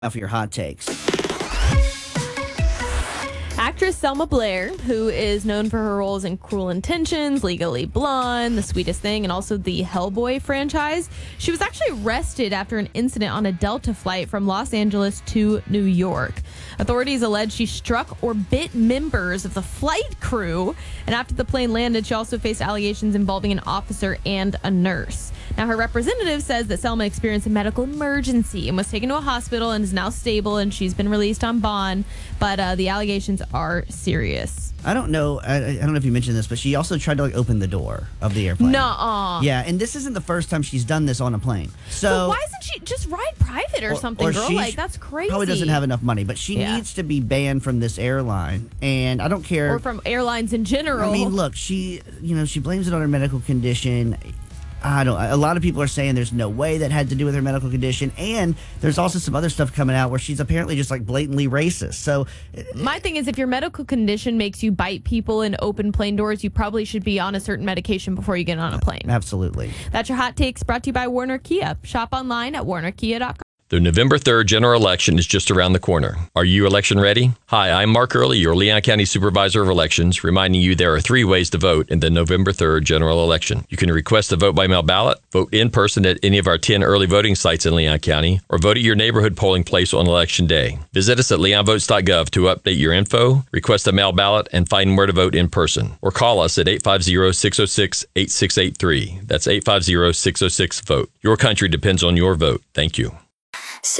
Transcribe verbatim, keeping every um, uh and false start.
for your hot takes. Actress Selma Blair, who is known for her roles in Cruel Intentions, Legally Blonde, The Sweetest Thing, and also the Hellboy franchise, she was actually arrested after an incident on a Delta flight from Los Angeles to New York. Authorities allege she struck or bit members of the flight crew, and after the plane landed, she also faced allegations involving an officer and a nurse. Now, her representative says that Selma experienced a medical emergency and was taken to a hospital and is now stable, and she's been released on bond, but uh, the allegations are serious. I don't know. I, I don't know if you mentioned this, but she also tried to like open the door of the airplane. Nuh-uh. Yeah, and this isn't the first time she's done this on a plane. So but why isn't she just ride private or, or something, or girl? she Like, that's crazy. Probably doesn't have enough money, but she Yeah. needs to be banned from this airline. And I don't care. Or from airlines in general. I mean, look, she, you know, she blames it on her medical condition. I don't. A lot of people are saying there's no way that had to do with her medical condition, and there's also some other stuff coming out where she's apparently just like blatantly racist. So, my thing is, if your medical condition makes you bite people and open plane doors, you probably should be on a certain medication before you get on a plane. Absolutely. That's your hot takes, brought to you by Warner Kia. Shop online at warner kia dot com. The November third general election is just around the corner. Are you election ready? Hi, I'm Mark Early, your Leon County Supervisor of Elections, reminding you there are three ways to vote in the November third general election. You can request a vote by mail ballot, vote in person at any of our ten early voting sites in Leon County, or vote at your neighborhood polling place on Election Day. Visit us at leon votes dot gov to update your info, request a mail ballot, and find where to vote in person. Or call us at eight five zero, six zero six, eight six eight three. That's eight five zero, six zero six, VOTE. Your country depends on your vote. Thank you.